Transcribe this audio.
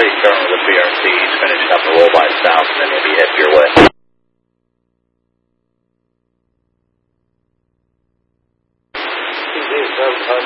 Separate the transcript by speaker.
Speaker 1: turn with the PRCs, finishing up the roll by south, and then you'll be headed your way.
Speaker 2: TV 700